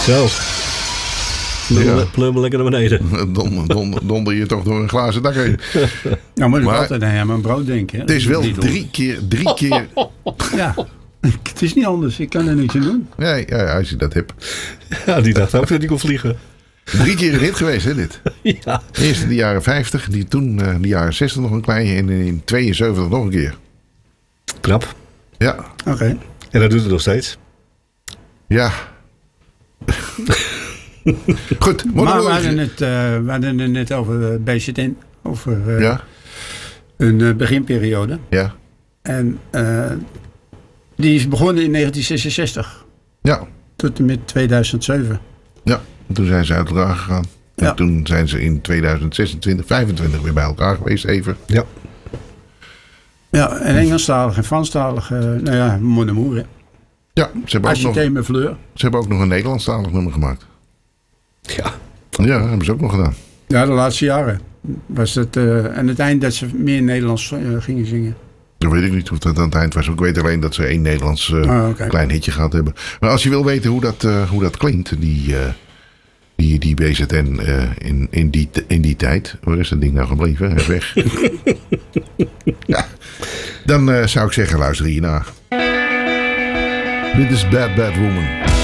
Zo. Plummen lekker naar beneden. Donder je toch door een glazen dak heen. Nou moet ik altijd aan hem en brood denken. Hè? Het is wel drie keer... Ja, het is niet anders. Ik kan er niets aan doen. Ja, als je dat hebt. Ja, die dacht ook dat hij kon vliegen. 3 keer een hit geweest, hè, dit? Ja. Eerst in de jaren 50, toen de jaren 60 nog een klein en in 72 nog een keer. Knap. Ja. Oké. En dat doet het nog steeds. Ja. Goed. Maar we hadden het net over BZN. Over een beginperiode. Ja. En die is begonnen in 1966. Ja. Tot en met 2007. Ja. Toen zijn ze uit elkaar gegaan. Ja. En toen zijn ze in 2026, 25 weer bij elkaar geweest even. Ja. Ja, en Engelstalig en Franstalig. Nou ja, mon amour. Hè. Ja, ze hebben ook nog een Nederlandstalig nummer gemaakt. Ja. Ja, dat hebben ze ook nog gedaan. Ja, de laatste jaren was het aan het eind dat ze meer Nederlands gingen zingen. Dat weet ik niet of dat aan het eind was. Ik weet alleen dat ze 1 Nederlands klein hitje gehad hebben. Maar als je wil weten hoe dat klinkt, die BZN in die tijd. Waar is dat ding nou gebleven? Hij is weg. Ja, dan zou ik zeggen, luister hierna. Dit is Bad Bad Woman.